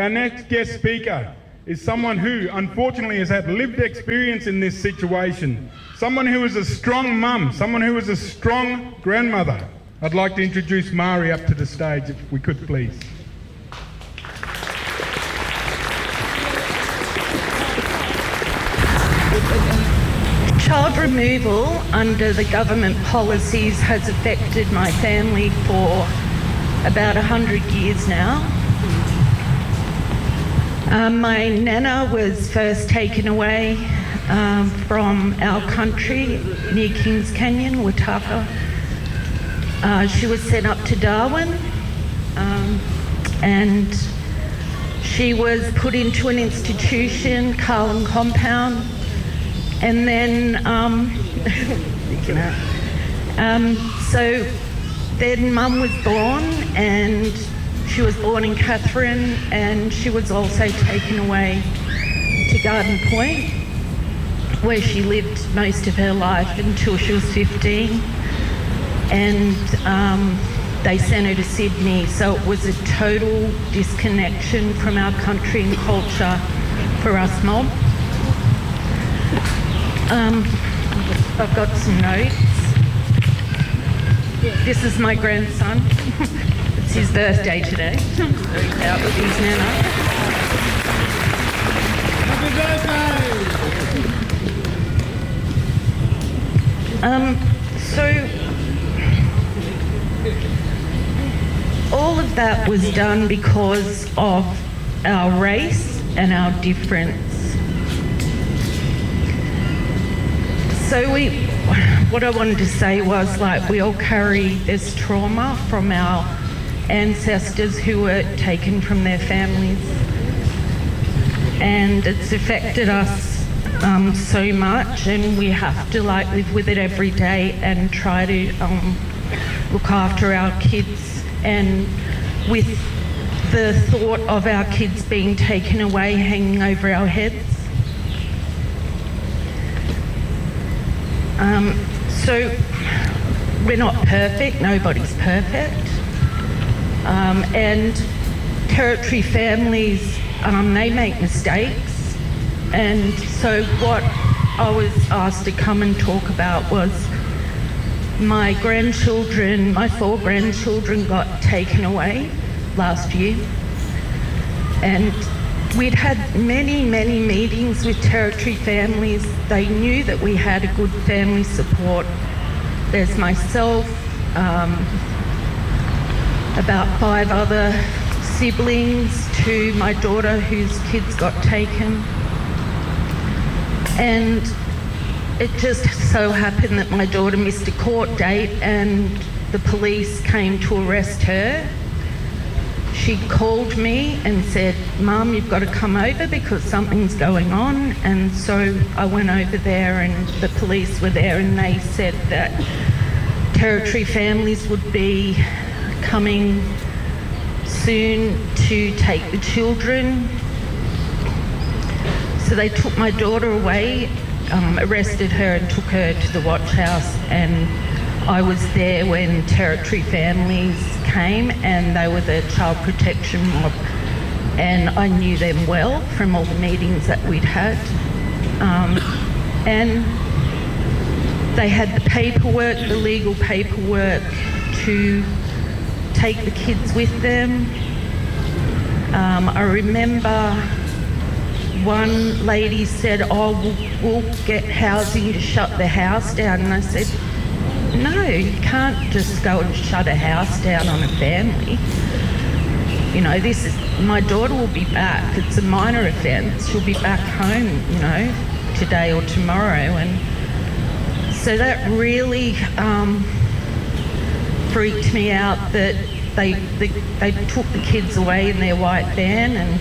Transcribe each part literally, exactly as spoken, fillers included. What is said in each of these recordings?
Our next guest speaker is someone who, unfortunately, has had lived experience in this situation. Someone who is a strong mum, someone who is a strong grandmother. I'd like to introduce Mari up to the stage, if we could, please. Child removal under the government policies has affected my family for about one hundred years now. Um, my nana was first taken away um, from our country near Kings Canyon, Wataka. Uh, she was sent up to Darwin um, and she was put into an institution, Carlin Compound, and then um, you know, um, so then Mum was born, and she was born in Katherine, and she was also taken away to Garden Point, where she lived most of her life until she was fifteen, and um, they sent her to Sydney. So it was a total disconnection from our country and culture for us mob. Um, I've got some notes. This is my grandson. It's his birthday today. Very proud of his nana. Happy birthday! Um, so all of that was done because of our race and our difference. So we, what I wanted to say was, like, we all carry this trauma from our ancestors who were taken from their families, and it's affected us um, so much, and we have to like live with it every day and try to um, look after our kids, and with the thought of our kids being taken away hanging over our heads. Um, so we're not perfect, nobody's perfect. Um, and territory families, um, they make mistakes. And so what I was asked to come and talk about was my grandchildren, my four grandchildren got taken away last year. And we'd had many, many meetings with territory families. They knew that we had a good family support. There's myself, um, about five other siblings to my daughter whose kids got taken. And it just so happened that my daughter missed a court date and the police came to arrest her. She called me and said, "Mum, you've got to come over because something's going on." And so I went over there, and the police were there, and they said that territory families would be coming soon to take the children. So they took my daughter away, um, arrested her and took her to the watch house, and I was there when territory families came, and they were the child protection mob, and I knew them well from all the meetings that we'd had. Um, and they had the paperwork, the legal paperwork to take the kids with them. Um, I remember one lady said, "Oh, we'll, we'll get housing to shut the house down," and I said, "No, you can't just go and shut a house down on a family. You know, this is, my daughter will be back. It's a minor offence. She'll be back home, you know, today or tomorrow." And so that really um, freaked me out that they, they they took the kids away in their white van. And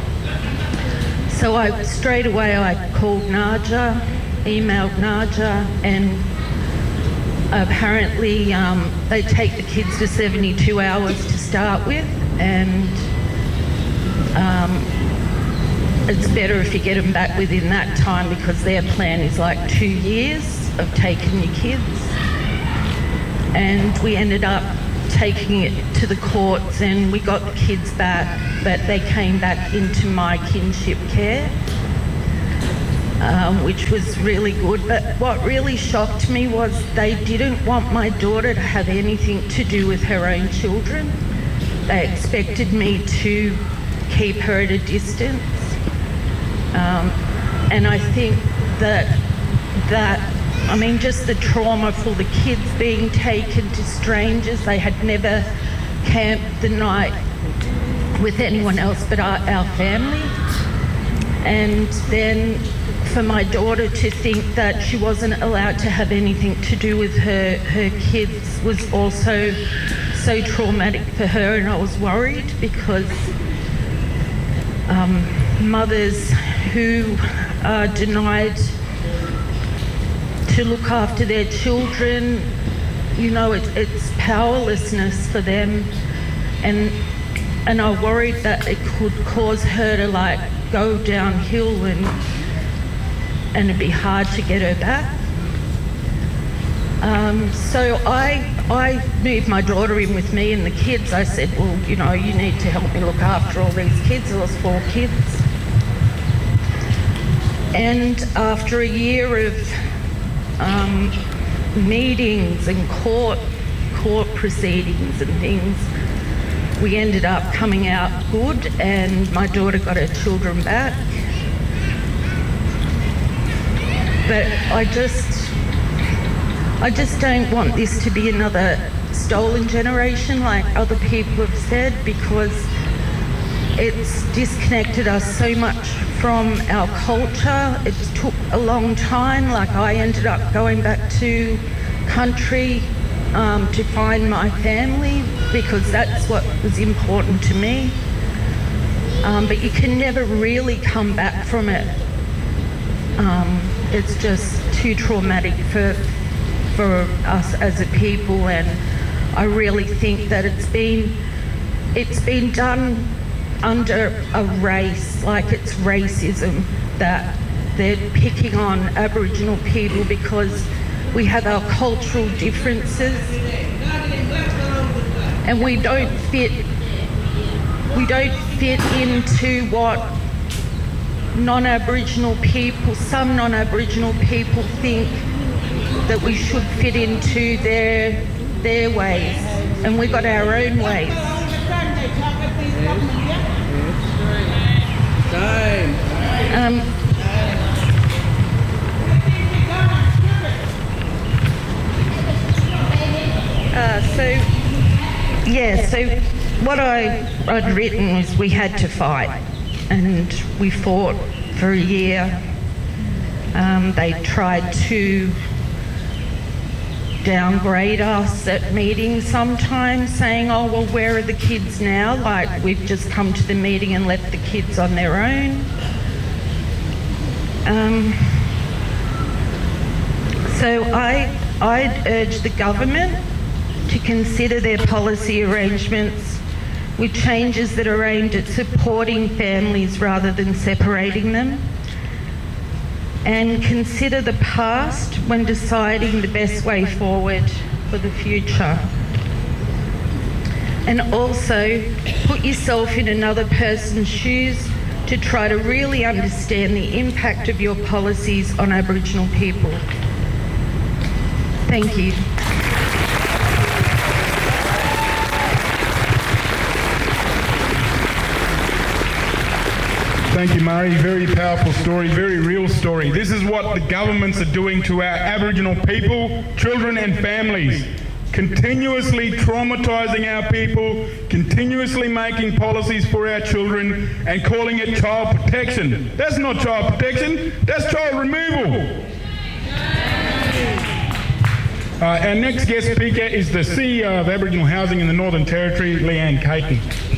so I straight away I called Naja, emailed Naja, and apparently um, they take the kids for seventy-two hours to start with, and um, it's better if you get them back within that time, because their plan is like two years of taking your kids. And we ended up taking it to the courts, and we got the kids back, but they came back into my kinship care, um, which was really good. But what really shocked me was they didn't want my daughter to have anything to do with her own children. They expected me to keep her at a distance. Um, and I think that, that, I mean, just the trauma for the kids being taken to strangers. They had never camped the night with anyone else but our, our family. And then for my daughter to think that she wasn't allowed to have anything to do with her, her kids was also so traumatic for her, and I was worried because um, mothers who are denied to look after their children, you know, it, it's powerlessness for them, and and I worried that it could cause her to like go downhill and and it'd be hard to get her back. Um, so I I moved my daughter in with me and the kids. I said, well, you know, you need to help me look after all these kids. There was four kids. And after a year of um, meetings and court court proceedings and things, we ended up coming out good, and my daughter got her children back. But I just, I just don't want this to be another stolen generation like other people have said, because it's disconnected us so much from our culture. It took a long time. Like, I ended up going back to country um, to find my family because that's what was important to me. Um, but you can never really come back from it. Um, it's just too traumatic for for us as a people, and I really think that it's been it's been done under a race, like it's racism, that they're picking on Aboriginal people because we have our cultural differences and we don't fit we don't fit into what non-Aboriginal people, some non-Aboriginal people think that we should fit into their their ways, and we've got our own ways. Um, uh, so, yeah, so what I, I'd written was we had to fight, and we fought for a year. Um, they tried to downgrade us at meetings sometimes, saying, oh, well, where are the kids now? Like, we've just come to the meeting and left the kids on their own. Um, so I, I'd urge the government to consider their policy arrangements with changes that are aimed at supporting families rather than separating them, and consider the past when deciding the best way forward for the future. And also put yourself in another person's shoes to try to really understand the impact of your policies on Aboriginal people. Thank you. Thank you, Murray. Very powerful story, very real story. This is what the governments are doing to our Aboriginal people, children and families. Continuously traumatising our people, continuously making policies for our children and calling it child protection. That's not child protection, that's child removal. Uh, our next guest speaker is the C E O of Aboriginal Housing in the Northern Territory, Leanne Caton.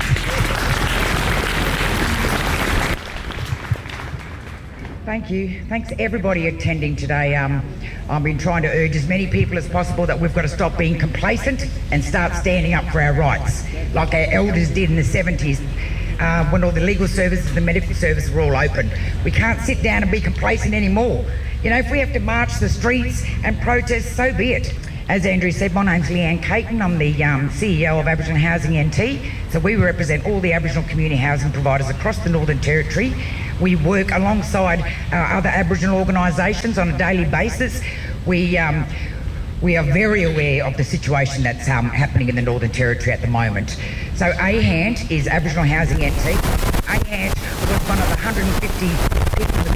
Thank you. Thanks to everybody attending today. Um, I've been trying to urge as many people as possible that we've got to stop being complacent and start standing up for our rights, like our elders did in the seventies uh, when all the legal services and the medical services were all open. We can't sit down and be complacent anymore. You know, if we have to march the streets and protest, so be it. As Andrew said, my name's Leanne Caton. I'm the um, C E O of Aboriginal Housing N T. So we represent all the Aboriginal community housing providers across the Northern Territory. We work alongside our other Aboriginal organisations on a daily basis. We um, we are very aware of the situation that's um, happening in the Northern Territory at the moment. So AHANT is Aboriginal Housing N T. AHANT was one of the one hundred fifty people